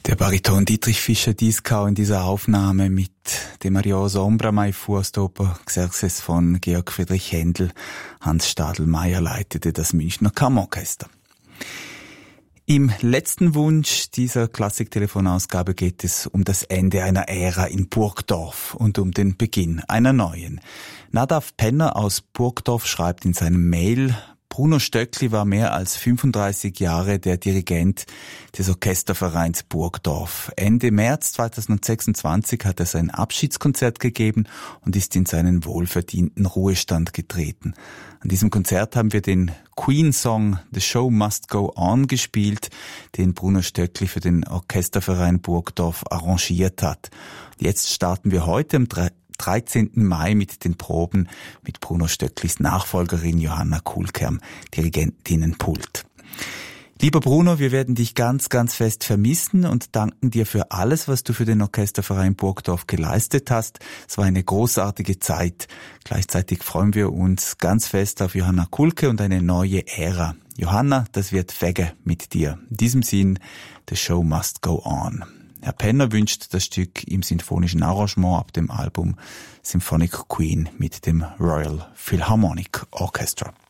Der Bariton Dietrich Fischer-Dieskau in dieser Aufnahme mit dem Arioso Ombra mai fu aus der Oper Xerxes von Georg Friedrich Händel. Hans Stadelmeier leitete das Münchner Kammerorchester. Im letzten Wunsch dieser Klassik-Telefonausgabe geht es um das Ende einer Ära in Burgdorf und um den Beginn einer neuen. Nadav Penner aus Burgdorf schreibt in seinem Mail: Bruno Stöckli war mehr als 35 Jahre der Dirigent des Orchestervereins Burgdorf. Ende März 2026 hat er sein Abschiedskonzert gegeben und ist in seinen wohlverdienten Ruhestand getreten. An diesem Konzert haben wir den Queen-Song The Show Must Go On gespielt, den Bruno Stöckli für den Orchesterverein Burgdorf arrangiert hat. Jetzt starten wir heute am 13. Mai mit den Proben mit Bruno Stöcklis Nachfolgerin Johanna Kuhlke am Dirigentinnenpult. Lieber Bruno, wir werden dich ganz, ganz fest vermissen und danken dir für alles, was du für den Orchesterverein Burgdorf geleistet hast. Es war eine großartige Zeit. Gleichzeitig freuen wir uns ganz fest auf Johanna Kuhlke und eine neue Ära. Johanna, das wird fege mit dir. In diesem Sinn, The Show Must Go On. Herr Penner wünscht das Stück im sinfonischen Arrangement ab dem Album Symphonic Queen mit dem Royal Philharmonic Orchestra.